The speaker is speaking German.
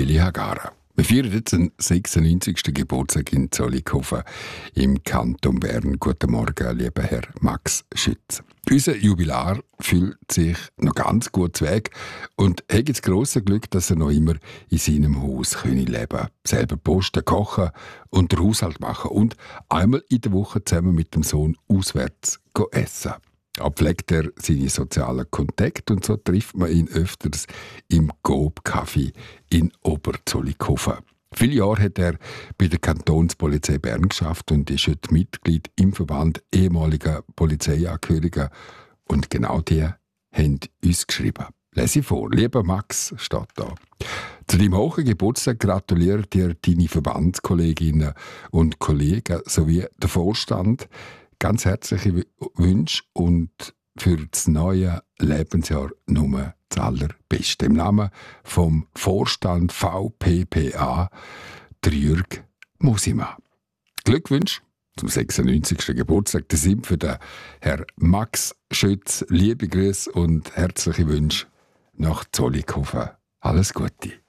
Willi Hagara. Wir feiern jetzt den 96. Geburtstag in Zollikofen im Kanton Bern. Guten Morgen, lieber Herr Max Schütz. Unser Jubilar fühlt sich noch ganz gut weg und hat das grosse Glück, dass er noch immer in seinem Haus leben kann. Selber posten, kochen und den Haushalt machen und einmal in der Woche zusammen mit dem Sohn auswärts essen. Da pflegt er seine sozialen Kontakte und so trifft man ihn öfters im Coop-Café in Oberzollikofen. Viele Jahre hat er bei der Kantonspolizei Bern geschafft und ist heute Mitglied im Verband ehemaliger Polizeiangehöriger. Und genau die haben uns geschrieben. Lese ich vor. Lieber Max, steht da. Zu deinem hohen Geburtstag gratuliere dir deine Verbandskolleginnen und Kollegen sowie der Vorstand. Ganz herzliche Wünsche und für das neue Lebensjahr nur das Allerbeste. Im Namen vom Vorstand VPPA, Jürg Musima. Glückwünsche zum 96. Geburtstag. Das sind für den Herr Max Schütz. Liebe Grüße und herzliche Wünsche nach Zollikofen. Alles Gute.